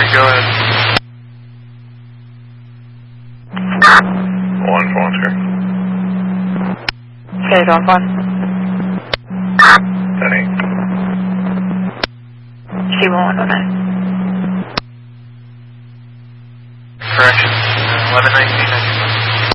go ahead. 1 4 Okay, don't fun. 10 8. C1109.